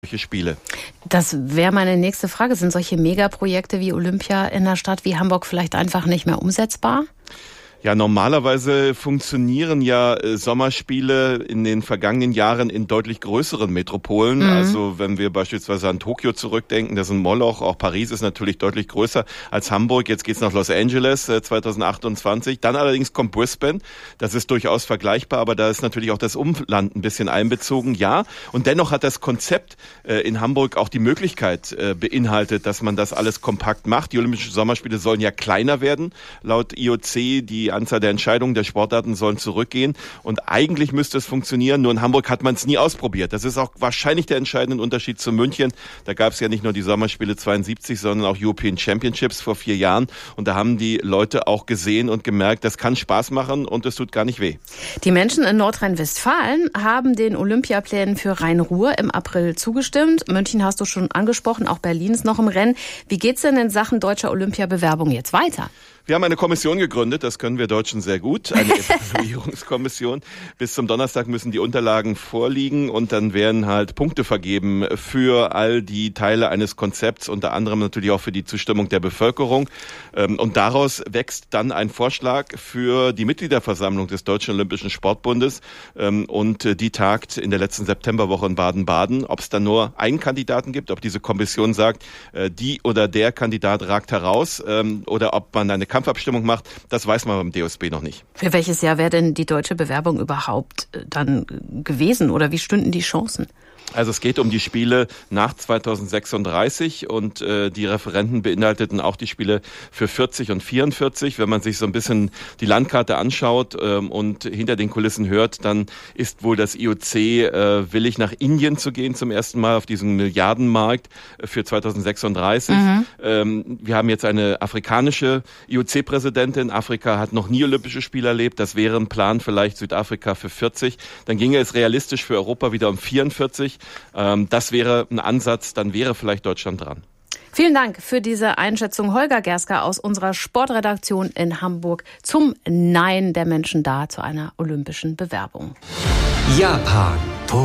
Spiele. Das wäre meine nächste Frage. Sind solche Megaprojekte wie Olympia in einer Stadt wie Hamburg vielleicht einfach nicht mehr umsetzbar? Ja, normalerweise funktionieren ja Sommerspiele in den vergangenen Jahren in deutlich größeren Metropolen. Also wenn wir beispielsweise an Tokio zurückdenken, das ist ein Moloch, auch Paris ist natürlich deutlich größer als Hamburg. Jetzt geht's nach Los Angeles 2028. Dann allerdings kommt Brisbane. Das ist durchaus vergleichbar, aber da ist natürlich auch das Umland ein bisschen einbezogen. Ja, und dennoch hat das Konzept in Hamburg auch die Möglichkeit beinhaltet, dass man das alles kompakt macht. Die Olympischen Sommerspiele sollen ja kleiner werden, laut IOC. Die Anzahl der Entscheidungen der Sportarten sollen zurückgehen und eigentlich müsste es funktionieren, nur in Hamburg hat man es nie ausprobiert. Das ist auch wahrscheinlich der entscheidende Unterschied zu München. Da gab es ja nicht nur die Sommerspiele 72, sondern auch European Championships vor 4 Jahren und da haben die Leute auch gesehen und gemerkt, das kann Spaß machen und es tut gar nicht weh. Die Menschen in Nordrhein-Westfalen haben den Olympiaplänen für Rhein-Ruhr im April zugestimmt. München hast du schon angesprochen, auch Berlin ist noch im Rennen. Wie geht's denn in Sachen deutscher Olympiabewerbung jetzt weiter? Wir haben eine Kommission gegründet, das können wir Deutschen sehr gut, eine Evaluierungskommission. Bis zum Donnerstag müssen die Unterlagen vorliegen und dann werden halt Punkte vergeben für all die Teile eines Konzepts, unter anderem natürlich auch für die Zustimmung der Bevölkerung. Und daraus wächst dann ein Vorschlag für die Mitgliederversammlung des Deutschen Olympischen Sportbundes und die tagt in der letzten Septemberwoche in Baden-Baden. Ob es dann nur einen Kandidaten gibt, ob diese Kommission sagt, die oder der Kandidat ragt heraus oder ob man eine Kampfabstimmung macht, das weiß man beim DOSB noch nicht. Für welches Jahr wäre denn die deutsche Bewerbung überhaupt dann gewesen oder wie stünden die Chancen? Also es geht um die Spiele nach 2036 und die Referenten beinhalteten auch die Spiele für 40 und 44. Wenn man sich so ein bisschen die Landkarte anschaut und hinter den Kulissen hört, dann ist wohl das IOC willig, nach Indien zu gehen zum ersten Mal auf diesen Milliardenmarkt für 2036. Wir haben jetzt eine afrikanische IOC-Präsidentin. Afrika hat noch nie Olympische Spiele erlebt. Das wäre ein Plan, vielleicht Südafrika für 40. Dann ginge es realistisch für Europa wieder um 44. Das wäre ein Ansatz, dann wäre vielleicht Deutschland dran. Vielen Dank für diese Einschätzung. Holger Gersker aus unserer Sportredaktion in Hamburg zum Nein der Menschen da zu einer olympischen Bewerbung. Japan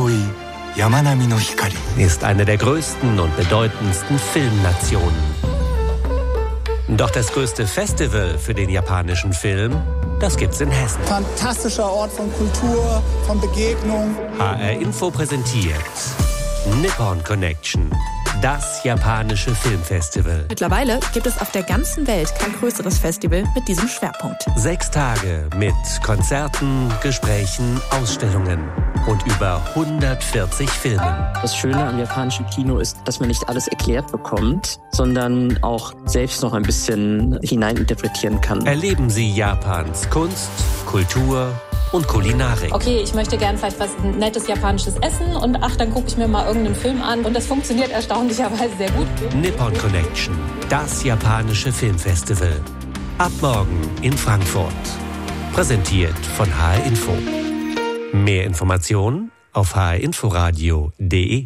ist eine der größten und bedeutendsten Filmnationen. Doch das größte Festival für den japanischen Film, das gibt's in Hessen. Fantastischer Ort von Kultur, von Begegnung. HR Info präsentiert Nippon Connection, das japanische Filmfestival. Mittlerweile gibt es auf der ganzen Welt kein größeres Festival mit diesem Schwerpunkt. 6 Tage mit Konzerten, Gesprächen, Ausstellungen und über 140 Filmen. Das Schöne am japanischen Kino ist, dass man nicht alles erklärt bekommt, sondern auch selbst noch ein bisschen hineininterpretieren kann. Erleben Sie Japans Kunst, Kultur und Kulinarik. Okay, ich möchte gern vielleicht was nettes japanisches essen und dann gucke ich mir mal irgendeinen Film an und das funktioniert erstaunlicherweise sehr gut. Nippon Connection, das japanische Filmfestival. Ab morgen in Frankfurt. Präsentiert von HR Info. Mehr Informationen auf hrinforadio.de.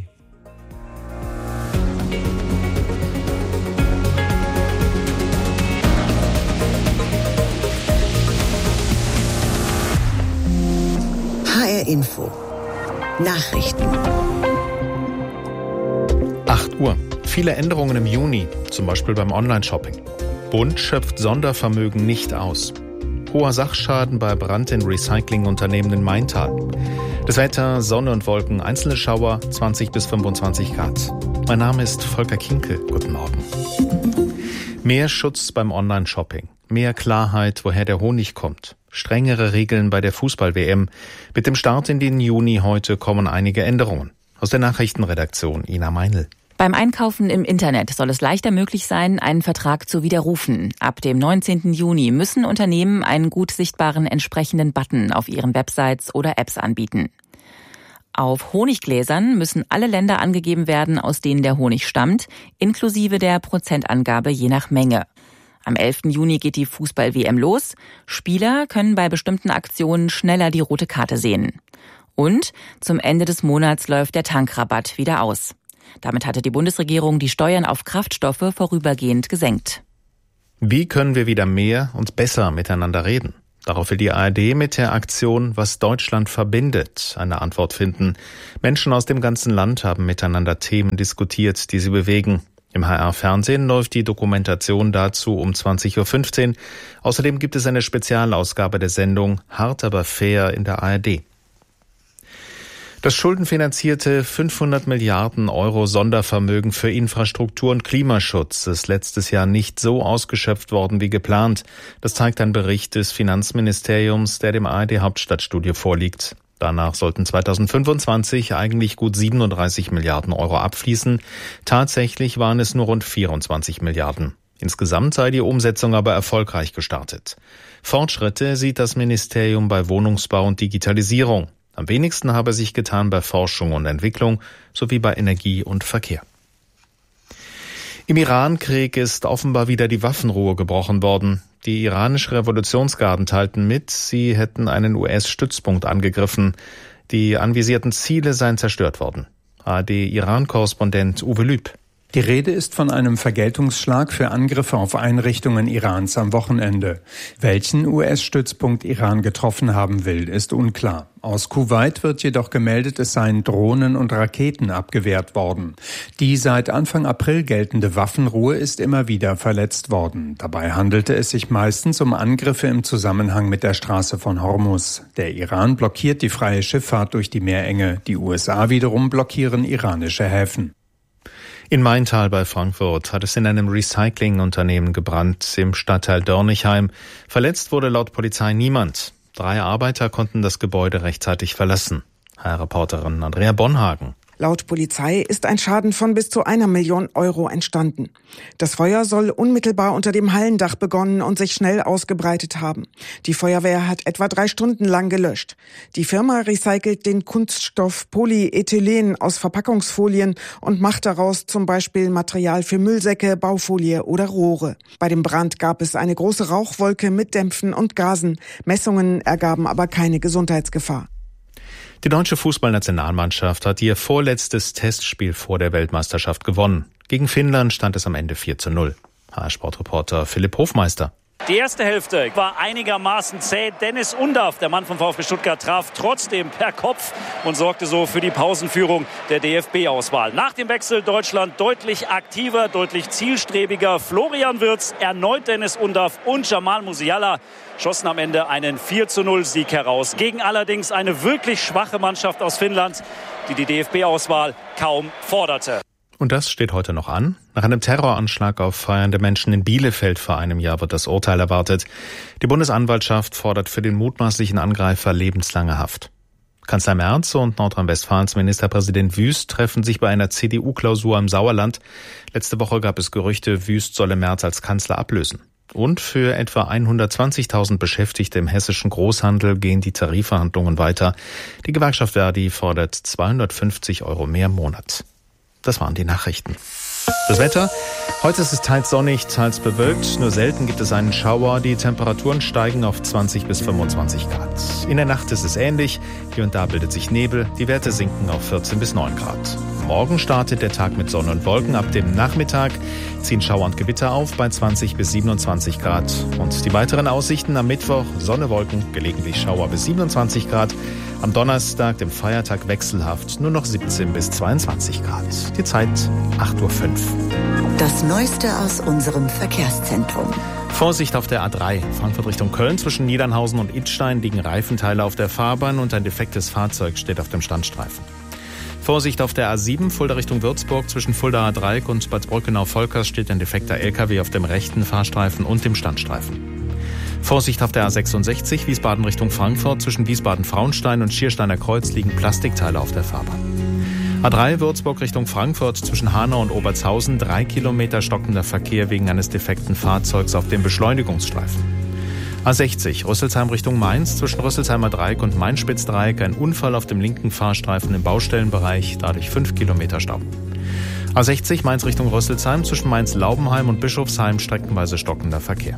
HR Info. Nachrichten. 8 Uhr. Viele Änderungen im Juni, zum Beispiel beim Online-Shopping. Bund schöpft Sondervermögen nicht aus. Hoher Sachschaden bei Brand in Recyclingunternehmen in Maintal. Das Wetter, Sonne und Wolken, einzelne Schauer, 20 bis 25 Grad. Mein Name ist Volker Kinkel. Guten Morgen. Mehr Schutz beim Online-Shopping. Mehr Klarheit, woher der Honig kommt. Strengere Regeln bei der Fußball-WM. Mit dem Start in den Juni heute kommen einige Änderungen. Aus der Nachrichtenredaktion Ina Meinl. Beim Einkaufen im Internet soll es leichter möglich sein, einen Vertrag zu widerrufen. Ab dem 19. Juni müssen Unternehmen einen gut sichtbaren entsprechenden Button auf ihren Websites oder Apps anbieten. Auf Honiggläsern müssen alle Länder angegeben werden, aus denen der Honig stammt, inklusive der Prozentangabe je nach Menge. Am 11. Juni geht die Fußball-WM los. Spieler können bei bestimmten Aktionen schneller die rote Karte sehen. Und zum Ende des Monats läuft der Tankrabatt wieder aus. Damit hatte die Bundesregierung die Steuern auf Kraftstoffe vorübergehend gesenkt. Wie können wir wieder mehr und besser miteinander reden? Darauf will die ARD mit der Aktion »Was Deutschland verbindet« eine Antwort finden. Menschen aus dem ganzen Land haben miteinander Themen diskutiert, die sie bewegen. Im HR-Fernsehen läuft die Dokumentation dazu um 20.15 Uhr. Außerdem gibt es eine Spezialausgabe der Sendung »Hart aber fair« in der ARD. Das schuldenfinanzierte 500 Milliarden Euro Sondervermögen für Infrastruktur und Klimaschutz ist letztes Jahr nicht so ausgeschöpft worden wie geplant. Das zeigt ein Bericht des Finanzministeriums, der dem ARD-Hauptstadtstudio vorliegt. Danach sollten 2025 eigentlich gut 37 Milliarden Euro abfließen. Tatsächlich waren es nur rund 24 Milliarden. Insgesamt sei die Umsetzung aber erfolgreich gestartet. Fortschritte sieht das Ministerium bei Wohnungsbau und Digitalisierung. Am wenigsten habe sich getan bei Forschung und Entwicklung sowie bei Energie und Verkehr. Im Irankrieg ist offenbar wieder die Waffenruhe gebrochen worden. Die iranische Revolutionsgarden teilten mit, sie hätten einen US-Stützpunkt angegriffen. Die anvisierten Ziele seien zerstört worden. ARD-Iran-Korrespondent Uwe Lüb. Die Rede ist von einem Vergeltungsschlag für Angriffe auf Einrichtungen Irans am Wochenende. Welchen US-Stützpunkt Iran getroffen haben will, ist unklar. Aus Kuwait wird jedoch gemeldet, es seien Drohnen und Raketen abgewehrt worden. Die seit Anfang April geltende Waffenruhe ist immer wieder verletzt worden. Dabei handelte es sich meistens um Angriffe im Zusammenhang mit der Straße von Hormuz. Der Iran blockiert die freie Schifffahrt durch die Meerenge. Die USA wiederum blockieren iranische Häfen. In Maintal bei Frankfurt hat es in einem Recyclingunternehmen gebrannt, im Stadtteil Dörnigheim. Verletzt wurde laut Polizei niemand. 3 Arbeiter konnten das Gebäude rechtzeitig verlassen. HR-Reporterin Andrea Bonhagen. Laut Polizei ist ein Schaden von bis zu 1 Million Euro entstanden. Das Feuer soll unmittelbar unter dem Hallendach begonnen und sich schnell ausgebreitet haben. Die Feuerwehr hat etwa 3 Stunden lang gelöscht. Die Firma recycelt den Kunststoff Polyethylen aus Verpackungsfolien und macht daraus zum Beispiel Material für Müllsäcke, Baufolie oder Rohre. Bei dem Brand gab es eine große Rauchwolke mit Dämpfen und Gasen. Messungen ergaben aber keine Gesundheitsgefahr. Die deutsche Fußballnationalmannschaft hat ihr vorletztes Testspiel vor der Weltmeisterschaft gewonnen. Gegen Finnland stand es am Ende 4:0. HR-Sportreporter Philipp Hofmeister. Die erste Hälfte war einigermaßen zäh. Dennis Undaff, der Mann vom VfB Stuttgart, traf trotzdem per Kopf und sorgte so für die Pausenführung der DFB-Auswahl. Nach dem Wechsel Deutschland deutlich aktiver, deutlich zielstrebiger. Florian Wirtz, erneut Dennis Undaff und Jamal Musiala schossen am Ende einen 4:0-Sieg heraus. Gegen allerdings eine wirklich schwache Mannschaft aus Finnland, die die DFB-Auswahl kaum forderte. Und das steht heute noch an. Nach einem Terroranschlag auf feiernde Menschen in Bielefeld vor einem Jahr wird das Urteil erwartet. Die Bundesanwaltschaft fordert für den mutmaßlichen Angreifer lebenslange Haft. Kanzler Merz und Nordrhein-Westfalens Ministerpräsident Wüst treffen sich bei einer CDU-Klausur im Sauerland. Letzte Woche gab es Gerüchte, Wüst solle Merz als Kanzler ablösen. Und für etwa 120.000 Beschäftigte im hessischen Großhandel gehen die Tarifverhandlungen weiter. Die Gewerkschaft Verdi fordert 250 € mehr im Monat. Das waren die Nachrichten. Das Wetter. Heute ist es teils sonnig, teils bewölkt. Nur selten gibt es einen Schauer. Die Temperaturen steigen auf 20 bis 25 Grad. In der Nacht ist es ähnlich. Hier und da bildet sich Nebel. Die Werte sinken auf 14 bis 9 Grad. Morgen startet der Tag mit Sonne und Wolken. Ab dem Nachmittag ziehen Schauer und Gewitter auf bei 20 bis 27 Grad. Und die weiteren Aussichten am Mittwoch: Sonne, Wolken, gelegentlich Schauer bis 27 Grad. Am Donnerstag, dem Feiertag, wechselhaft nur noch 17 bis 22 Grad. Die Zeit 8:05 Uhr. Das Neueste aus unserem Verkehrszentrum. Vorsicht auf der A3, Frankfurt Richtung Köln. Zwischen Niedernhausen und Idstein liegen Reifenteile auf der Fahrbahn und ein defektes Fahrzeug steht auf dem Standstreifen. Vorsicht auf der A7, Fulda Richtung Würzburg. Zwischen Fuldaer Dreieck und Bad Brückenau-Volkers steht ein defekter LKW auf dem rechten Fahrstreifen und dem Standstreifen. Vorsicht auf der A66, Wiesbaden Richtung Frankfurt. Zwischen Wiesbaden-Frauenstein und Schiersteiner Kreuz liegen Plastikteile auf der Fahrbahn. A3 Würzburg Richtung Frankfurt. Zwischen Hanau und Obertshausen 3 Kilometer stockender Verkehr wegen eines defekten Fahrzeugs auf dem Beschleunigungsstreifen. A60 Rüsselsheim Richtung Mainz. Zwischen Rüsselsheimer Dreieck und Mainspitzdreieck ein Unfall auf dem linken Fahrstreifen im Baustellenbereich, dadurch 5 Kilometer Stau. A60 Mainz Richtung Rüsselsheim. Zwischen Mainz-Laubenheim und Bischofsheim streckenweise stockender Verkehr.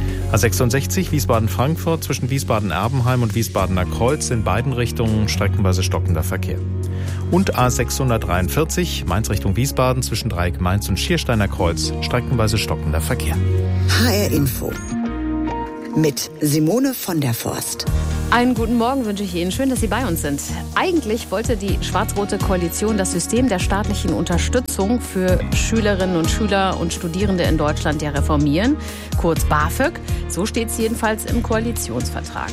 A66 Wiesbaden-Frankfurt. Zwischen Wiesbaden-Erbenheim und Wiesbadener Kreuz in beiden Richtungen streckenweise stockender Verkehr. Und A643 Mainz Richtung Wiesbaden. Zwischen Dreieck Mainz und Schiersteiner Kreuz streckenweise stockender Verkehr. HR Info. mit Simone von der Forst. Einen guten Morgen wünsche ich Ihnen. Schön, dass Sie bei uns sind. Eigentlich wollte die schwarz-rote Koalition das System der staatlichen Unterstützung für Schülerinnen und Schüler und Studierende in Deutschland ja reformieren, kurz BAföG. So steht es jedenfalls im Koalitionsvertrag.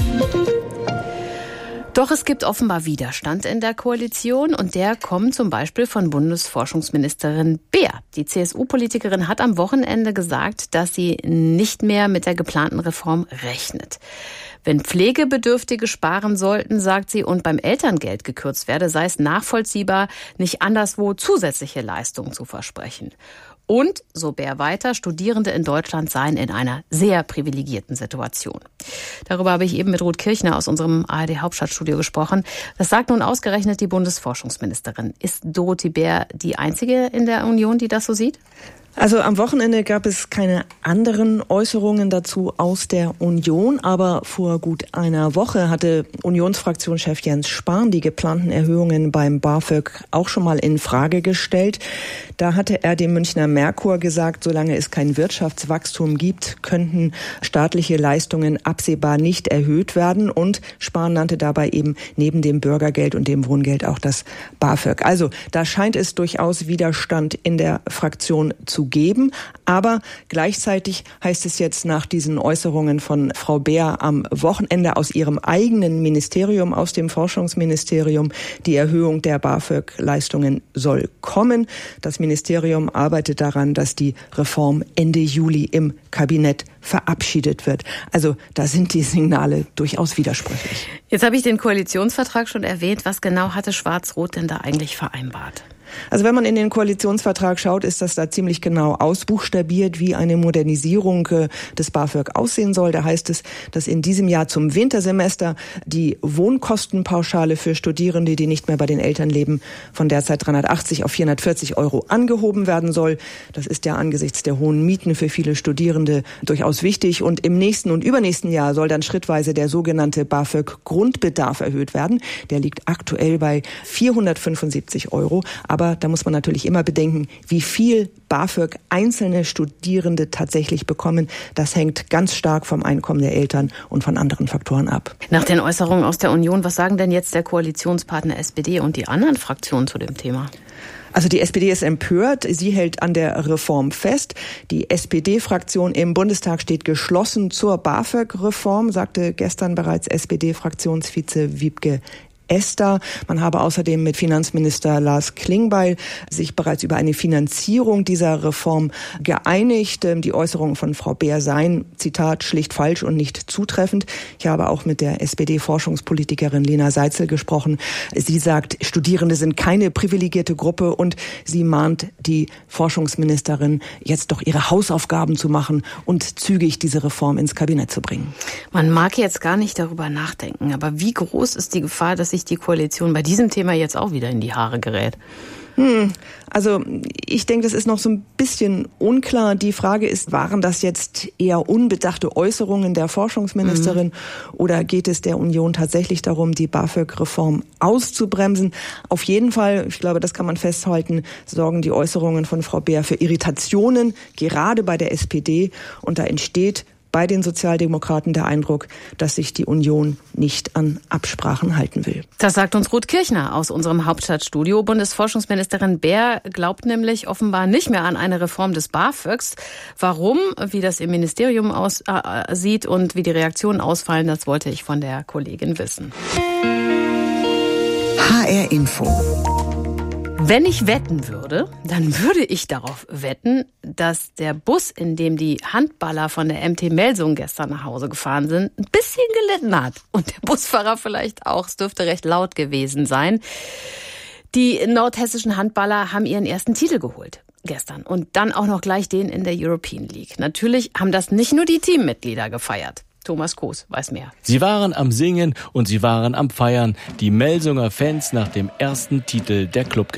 Doch es gibt offenbar Widerstand in der Koalition und der kommt zum Beispiel von Bundesforschungsministerin Beer. Die CSU-Politikerin hat am Wochenende gesagt, dass sie nicht mehr mit der geplanten Reform rechnet. Wenn Pflegebedürftige sparen sollten, sagt sie, und beim Elterngeld gekürzt werde, sei es nachvollziehbar, nicht anderswo zusätzliche Leistungen zu versprechen. Und, so Beer weiter, Studierende in Deutschland seien in einer sehr privilegierten Situation. Darüber habe ich eben mit Ruth Kirchner aus unserem ARD-Hauptstadtstudio gesprochen. Das sagt nun ausgerechnet die Bundesforschungsministerin. Ist Dorothee Beer die Einzige in der Union, die das so sieht? Also am Wochenende gab es keine anderen Äußerungen dazu aus der Union, aber vor gut einer Woche hatte Unionsfraktionschef Jens Spahn die geplanten Erhöhungen beim BAföG auch schon mal in Frage gestellt. Da hatte er dem Münchner Merkur gesagt, solange es kein Wirtschaftswachstum gibt, könnten staatliche Leistungen absehbar nicht erhöht werden, und Spahn nannte dabei eben neben dem Bürgergeld und dem Wohngeld auch das BAföG. Also da scheint es durchaus Widerstand in der Fraktion zu geben. Aber gleichzeitig heißt es jetzt nach diesen Äußerungen von Frau Beer am Wochenende aus ihrem eigenen Ministerium, aus dem Forschungsministerium, die Erhöhung der BAföG-Leistungen soll kommen. Das Ministerium arbeitet daran, dass die Reform Ende Juli im Kabinett verabschiedet wird. Also da sind die Signale durchaus widersprüchlich. Jetzt habe ich den Koalitionsvertrag schon erwähnt. Was genau hatte Schwarz-Rot denn da eigentlich vereinbart? Also wenn man in den Koalitionsvertrag schaut, ist das da ziemlich genau ausbuchstabiert, wie eine Modernisierung des BAföG aussehen soll. Da heißt es, dass in diesem Jahr zum Wintersemester die Wohnkostenpauschale für Studierende, die nicht mehr bei den Eltern leben, von derzeit 380 auf 440 € angehoben werden soll. Das ist ja angesichts der hohen Mieten für viele Studierende durchaus wichtig. Und im nächsten und übernächsten Jahr soll dann schrittweise der sogenannte BAföG-Grundbedarf erhöht werden. Der liegt aktuell bei 475 €. Aber da muss man natürlich immer bedenken, wie viel BAföG einzelne Studierende tatsächlich bekommen. Das hängt ganz stark vom Einkommen der Eltern und von anderen Faktoren ab. Nach den Äußerungen aus der Union, was sagen denn jetzt der Koalitionspartner SPD und die anderen Fraktionen zu dem Thema? Also die SPD ist empört. Sie hält an der Reform fest. Die SPD-Fraktion im Bundestag steht geschlossen zur BAföG-Reform, sagte gestern bereits SPD-Fraktionsvize Wiebke Esther. Man habe außerdem mit Finanzminister Lars Klingbeil sich bereits über eine Finanzierung dieser Reform geeinigt. Die Äußerungen von Frau Beer seien, Zitat, schlicht falsch und nicht zutreffend. Ich habe auch mit der SPD-Forschungspolitikerin Lena Seitzel gesprochen. Sie sagt, Studierende sind keine privilegierte Gruppe, und sie mahnt die Forschungsministerin, jetzt doch ihre Hausaufgaben zu machen und zügig diese Reform ins Kabinett zu bringen. Man mag jetzt gar nicht darüber nachdenken, aber wie groß ist die Gefahr, dass sich die Koalition bei diesem Thema jetzt auch wieder in die Haare gerät? Also ich denke, das ist noch so ein bisschen unklar. Die Frage ist, waren das jetzt eher unbedachte Äußerungen der Forschungsministerin oder geht es der Union tatsächlich darum, die BAföG-Reform auszubremsen? Auf jeden Fall, ich glaube, das kann man festhalten, sorgen die Äußerungen von Frau Beer für Irritationen, gerade bei der SPD. Und da entsteht bei den Sozialdemokraten der Eindruck, dass sich die Union nicht an Absprachen halten will. Das sagt uns Ruth Kirchner aus unserem Hauptstadtstudio. Bundesforschungsministerin Beer glaubt nämlich offenbar nicht mehr an eine Reform des BAföGs. Warum, wie das im Ministerium aussieht und wie die Reaktionen ausfallen, das wollte ich von der Kollegin wissen. HR Info. Wenn ich wetten würde, dann würde ich darauf wetten, dass der Bus, in dem die Handballer von der MT Melsungen gestern nach Hause gefahren sind, ein bisschen gelitten hat. Und der Busfahrer vielleicht auch. Es dürfte recht laut gewesen sein. Die nordhessischen Handballer haben ihren ersten Titel geholt gestern und dann auch noch gleich den in der European League. Natürlich haben das nicht nur die Teammitglieder gefeiert. Thomas Koos weiß mehr. Sie waren am Singen und sie waren am Feiern. Die Melsunger Fans nach dem ersten Titel der Clubgeschichte.